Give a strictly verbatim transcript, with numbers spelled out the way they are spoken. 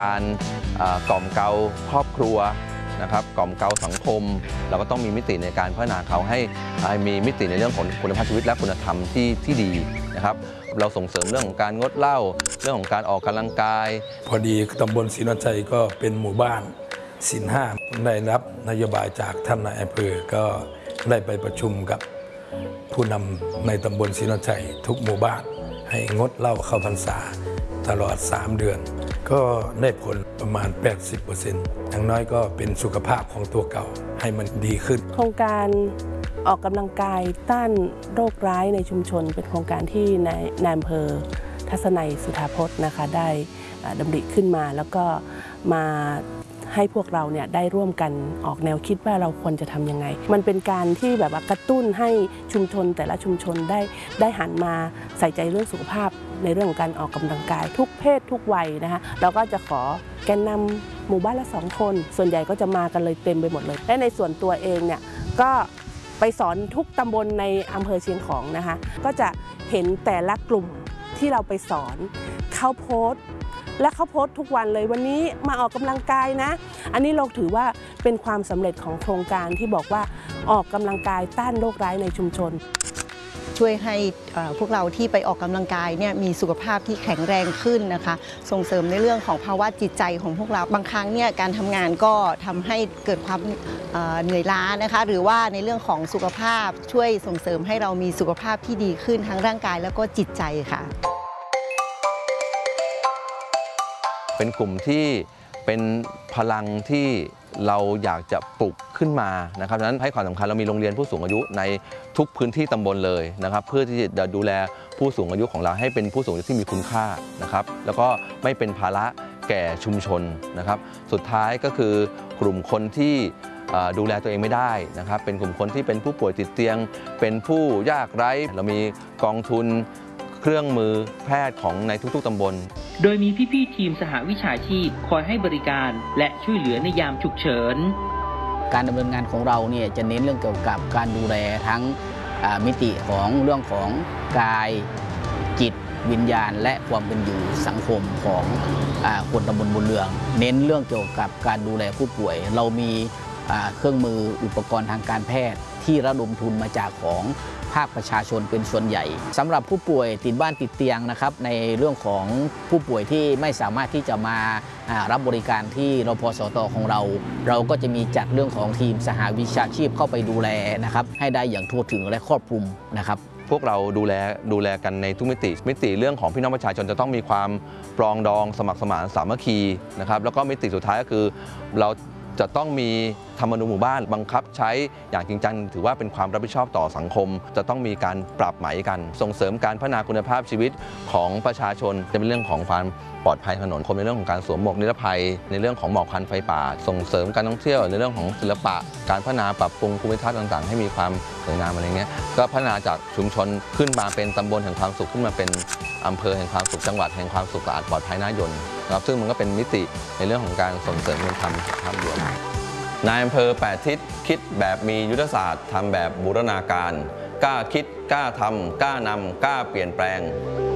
การกล่อมเกลาครอบครัวนะครับกล่อมเกลาสังคมเราก็ต้องมีมิติในการพัฒนาเขาให้มีมิติในเรื่องของคุณภาพชีวิตและคุณธรรมที่ที่ดีนะครับเราส่งเสริมเรื่องของการงดเหล้าเรื่องของการออกกำลังกายพอดีตำบลศรีนวลชัยก็เป็นหมู่บ้านศีลห้าได้รับนโยบายจากท่านนายอำเภอก็ได้ไปประชุมกับผู้นำในตำบลศรีนวลชัยทุกหมู่บ้านให้งดเหล้าเข้าพรรษาตลอดสามเดือนก็ได้ผลประมาณ แปดสิบเปอร์เซ็นต์ อย่างน้อยก็เป็นสุขภาพของตัวเก่าให้มันดีขึ้นโครงการออกกำลังกายต้านโรคร้ายในชุมชนเป็นโครงการที่ในนายอำเภอทัศนัยสุธาพจน์นะคะได้ดำริขึ้นมาแล้วก็มาให้พวกเราเนี่ยได้ร่วมกันออกแนวคิดว่าเราควรจะทำยังไงมันเป็นการที่แบบว่ากระตุ้นให้ชุมชนแต่ละชุมชนได้ได้หันมาใส่ใจเรื่องสุขภาพในเรื่องของการออกกำลังกายทุกเพศทุกวัยนะคะเราก็จะขอแกนนำหมู่บ้านละสองคนส่วนใหญ่ก็จะมากันเลยเต็มไปหมดเลยและในส่วนตัวเองเนี่ยก็ไปสอนทุกตำบลในอำเภอเชียงของนะคะก็จะเห็นแต่ละกลุ่มที่เราไปสอนเขาโพสต์และเขาโพสต์ทุกวันเลยวันนี้มาออกกำลังกายนะอันนี้เราถือว่าเป็นความสำเร็จของโครงการที่บอกว่าออกกำลังกายต้านโรคร้ายในชุมชนช่วยให้พวกเราที่ไปออกกำลังกายเนี่ยมีสุขภาพที่แข็งแรงขึ้นนะคะส่งเสริมในเรื่องของภาวะจิตใจของพวกเราบางครั้งเนี่ยการทำงานก็ทำให้เกิดความเหนื่อยล้านะคะหรือว่าในเรื่องของสุขภาพช่วยส่งเสริมให้เรามีสุขภาพที่ดีขึ้นทั้งร่างกายแล้วก็จิตใจค่ะเป็นกลุ่มที่เป็นพลังที่เราอยากจะปลุกขึ้นมานะครับดังนั้นให้ความสำคัญเรามีโรงเรียนผู้สูงอายุในทุกพื้นที่ตำบลเลยนะครับเพื่อที่จะดูแลผู้สูงอายุของเราให้เป็นผู้สูงอายุที่มีคุณค่านะครับแล้วก็ไม่เป็นภาระแก่ชุมชนนะครับสุดท้ายก็คือกลุ่มคนที่ดูแลตัวเองไม่ได้นะครับเป็นกลุ่มคนที่เป็นผู้ป่วยติดเตียงเป็นผู้ยากไร้เรามีกองทุนเครื่องมือแพทย์ของในทุกๆตำบลโดยมีพี่ๆทีมสหวิชาชีพคอยให้บริการและช่วยเหลือในยามฉุกเฉินการดำเนินงานของเราเนี่ยจะเน้นเรื่องเกี่ยวกับการดูแลทั้งมิติของเรื่องของกายจิตวิญญาณและความเป็นอยู่สังคมของคนตำบลบุญเรืองเน้นเรื่องเกี่ยวกับการดูแลผู้ป่วยเรามีเครื่องมืออุปกรณ์ทางการแพทย์ที่ระดมทุนมาจากของภาคประชาชนเป็นส่วนใหญ่สำหรับผู้ป่วยติดบ้านติดเตียงนะครับในเรื่องของผู้ป่วยที่ไม่สามารถที่จะมารับบริการที่รพสตของเราเราก็จะมีจัดเรื่องของทีมสหวิชาชีพเข้าไปดูแลนะครับให้ได้อย่างทั่วถึงและครอบคลุมนะครับพวกเราดูแลดูแลกันในทุกมิติมิติเรื่องของพี่น้องประชาชนจะต้องมีความปรองดองสมัครสมานสามัคคีนะครับแล้วก็มิติสุดท้ายก็คือเราจะต้องมีธรรมนูญหมู่บ้านบังคับใช้อย่างจริงจังถือว่าเป็นความรับผิดชอบต่อสังคมจะต้องมีการปรับไหมกันส่งเสริมการพัฒนาคุณภาพชีวิตของประชาชนจะเป็นเรื่องของความปลอดภัยถนนคนในเรื่องของการสวมหมวกนิรภัยในเรื่องของหมอกควันไฟป่าส่งเสริมการท่องเที่ยวในเรื่องของศิลปะการพัฒนาปรับปรุงภูมิทัศน์ต่างๆให้มีความสวยงามอะไรเงี้ยก็พัฒนาจากชุมชนขึ้นมาเป็นตำบลแห่งความสุขขึ้นมาเป็นอำเภอแห่งความสุขจังหวัดแห่งความสุขสะอาดปลอดภัยน่ายนนะครับซึ่งมันก็เป็นมิติในเรื่องของการส่งเสริมคุณธรรมภาพรวมนายอำเภอแปดทิศคิดแบบมียุทธศาสตร์ทำแบบบูรณาการกล้าคิดกล้าทำกล้านำกล้าเปลี่ยนแปลง